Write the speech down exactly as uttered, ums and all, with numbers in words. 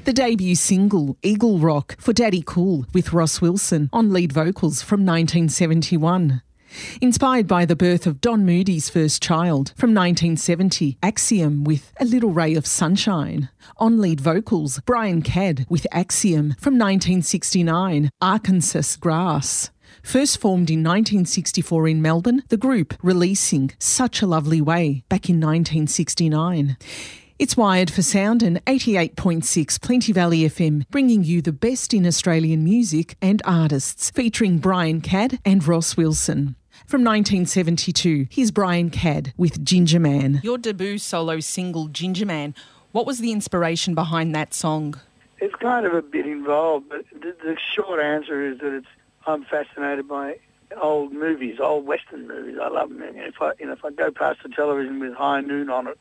The debut single, Eagle Rock, for Daddy Cool with Ross Wilson on lead vocals from nineteen seventy-one. Inspired by the birth of Don Moody's first child from nineteen seventy, Axiom with A Little Ray of Sunshine. On lead vocals, Brian Cadd with Axiom from nineteen sixty-nine, Arkansas Grass. First formed in nineteen sixty-four in Melbourne, the group releasing Such a Lovely Way back in nineteen sixty-nine. It's Wired for Sound and eighty-eight point six Plenty Valley F M, bringing you the best in Australian music and artists, featuring Brian Cadd and Ross Wilson. From nineteen seventy-two, here's Brian Cadd with Ginger Man. Your debut solo single, Ginger Man, what was the inspiration behind that song? It's kind of a bit involved, but the, the short answer is that it's I'm fascinated by old movies, old Western movies. I love them. And if I, you know, if I go past the television with High Noon on it,